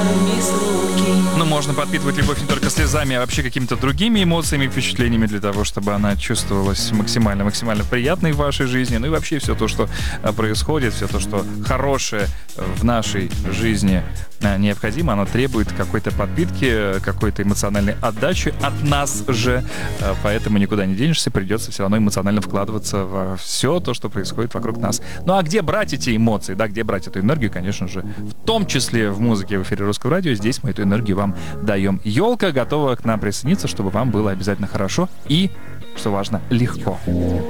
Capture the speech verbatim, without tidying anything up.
Ну, можно подпитывать любовь не только слезами, а вообще какими-то другими эмоциями, впечатлениями для того, чтобы она чувствовалась максимально, максимально приятной в вашей жизни. Ну и вообще все то, что а, происходит, все то, что хорошее в нашей жизни а, необходимо, оно требует какой-то подпитки, какой-то эмоциональной отдачи от нас же. А, поэтому никуда не денешься, придется все равно эмоционально вкладываться во все то, что происходит вокруг нас. Ну а где брать эти эмоции, да, где брать эту энергию, конечно же, в том числе в музыке в эфире Русского радио. Здесь мы эту энергию вам даем. Ёлка готова к нам присоединиться, чтобы вам было обязательно хорошо и, что важно, легко.